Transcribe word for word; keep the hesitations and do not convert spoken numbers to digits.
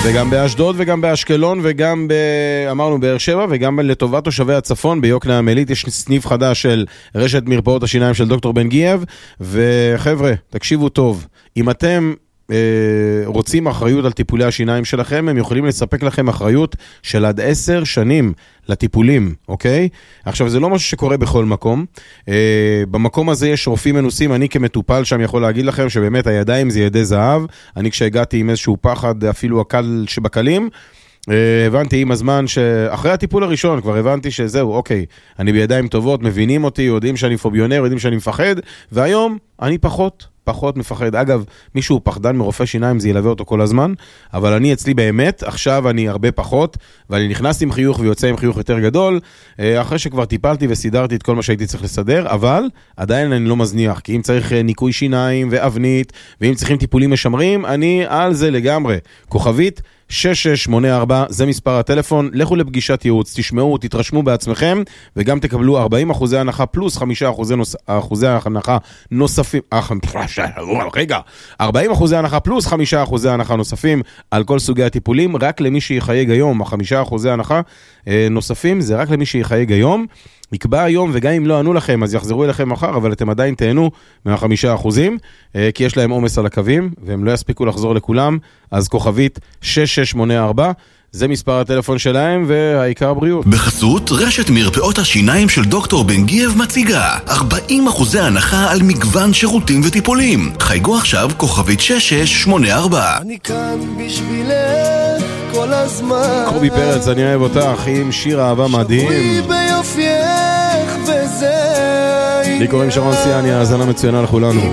וגם באשדוד וגם באשקלון וגם ב... אמרנו באר שבע וגם לטובת תושבי הצפון ביוקנעם עילית יש סניף חדש של רשת מרפאות השיניים של דוקטור בן גייב. וחבר'ה, תקשיבו טוב, אם אתם רוצים אחריות על טיפולי השיניים שלכם, הם יכולים לספק לכם אחריות של עד עשר שנים לטיפולים, אוקיי? עכשיו, זה לא משהו שקורה בכל מקום. במקום הזה יש רופאים מנוסים, אני כמטופל שם יכול להגיד לכם שבאמת הידיים זה ידי זהב. אני כשהגעתי עם איזשהו פחד, אפילו הקל שבקלים, הבנתי עם הזמן שאחרי הטיפול הראשון כבר הבנתי שזהו, אוקיי, אני בידיים טובות, מבינים אותי, יודעים שאני פוביונר, יודעים שאני מפחד, והיום אני פחות, פחות מפחד. אגב, מישהו פחדן מרופא שיניים, זה ילווה אותו כל הזמן, אבל אני אצלי באמת, עכשיו אני הרבה פחות, ואני נכנס עם חיוך ויוצא עם חיוך יותר גדול, אחרי שכבר טיפלתי וסידרתי את כל מה שהייתי צריך לסדר, אבל עדיין אני לא מזניח, כי אם צריך ניקוי שיניים ואבנית, ואם צריכים טיפולים משמרים, אני על זה לגמרי. כוכבית שש שש שמונה ארבע, זה מספר הטלפון, לכו לפגישת ייעוץ, תשמעו, תתרשמו בעצמכם, וגם תקבלו ארבעים אחוזי הנחה פלוס חמישה אחוזי הנחה נוספים, רגע, ארבעים אחוזי הנחה פלוס חמישה אחוזי הנחה נוספים על כל סוגי הטיפולים, רק למי שיחייג היום, החמישה אחוזי הנחה נוספים, זה רק למי שיחייג היום, יקבע היום, וגם אם לא ענו לכם, אז יחזרו אליכם מחר, אבל אתם עדיין תהנו מהחמישה אחוזים, כי יש להם עומס על הקווים, והם לא יספיקו לחזור לכולם, אז כוכבית שש שש שמונה ארבע, זה מספר הטלפון שלהם, והעיקר בריאות. בחסות, רשת מרפאות השיניים של דוקטור בן גייב מציגה ארבעים אחוזי הנחה על מגוון שירותים וטיפולים. חייגו עכשיו כוכבית שש שש שמונה ארבע. אני כאן בשבילך כל הזמן. קובי פרץ, אני אוהב אותך, עם שיר אהבה מדהים. שבוי ביופייך וזה. לי קוראים שרון סיאני, האזנה מצוינה לכולנו.